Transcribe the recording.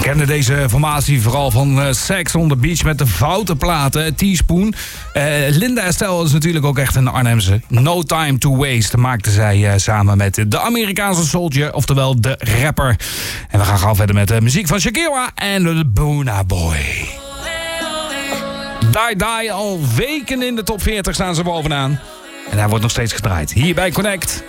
kende deze formatie vooral van Sex on the Beach met de foute platen, Teaspoon. Linda Estelle is natuurlijk ook echt een Arnhemse. No Time to Waste maakte zij samen met de Amerikaanse Soldier, oftewel de rapper. En we gaan gauw verder met de muziek van Shakira en de Burna Boy. Die, al weken in de top 40 staan ze bovenaan. En hij wordt nog steeds gedraaid. Hier bij Connect.